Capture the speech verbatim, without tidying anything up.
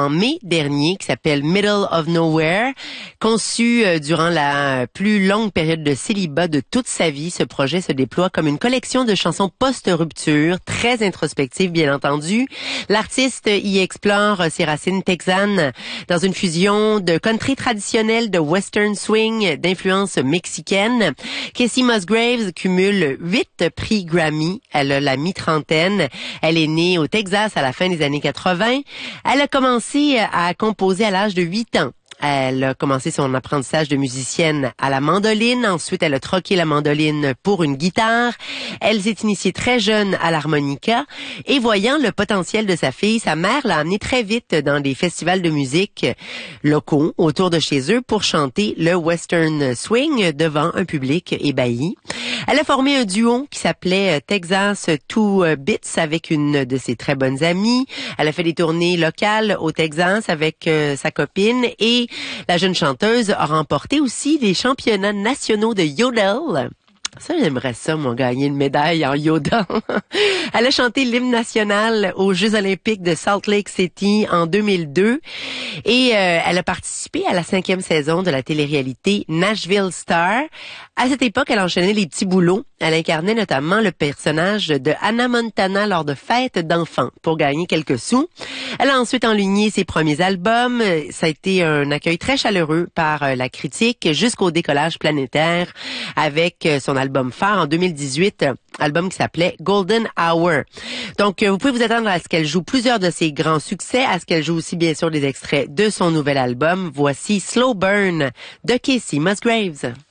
en mai dernier qui s'appelle Middle of Nowhere. Conçu euh, durant la plus longue période de célibat de toute sa vie, ce projet se déploie comme une collection de chansons post-rupture, très introspectives bien entendu. L'artiste y explore ses racines texanes dans une fusion de country traditionnel, de western swing, d'influence mexicaine. Casey Musgraves cumule huit prix Grammy. Elle a la mi-trentaine. Elle est née au Texas à la fin des années quatre-vingts. Elle a commencé à composer à l'âge de huit ans. Elle a commencé son apprentissage de musicienne à la mandoline. Ensuite, elle a troqué la mandoline pour une guitare. Elle s'est initiée très jeune à l'harmonica. Et voyant le potentiel de sa fille, sa mère l'a amenée très vite dans des festivals de musique locaux autour de chez eux pour chanter le western swing devant un public ébahi. Elle a formé un duo qui s'appelait Texas Two Bits avec une de ses très bonnes amies. Elle a fait des tournées locales au Texas avec euh, sa copine et la jeune chanteuse a remporté aussi des championnats nationaux de yodel. Ça, j'aimerais ça, moi, gagner une médaille en yodel. Elle a chanté l'hymne national aux Jeux olympiques de Salt Lake City en deux mille deux et euh, elle a participé à la cinquième saison de la télé-réalité Nashville Star. À cette époque, elle enchaînait les petits boulots. Elle incarnait notamment le personnage de Hannah Montana lors de fêtes d'enfants pour gagner quelques sous. Elle a ensuite enligné ses premiers albums. Ça a été un accueil très chaleureux par la critique jusqu'au décollage planétaire avec son album phare en deux mille dix-huit, album qui s'appelait Golden Hour. Donc, vous pouvez vous attendre à ce qu'elle joue plusieurs de ses grands succès, à ce qu'elle joue aussi bien sûr des extraits de son nouvel album. Voici Slow Burn de Casey Musgraves.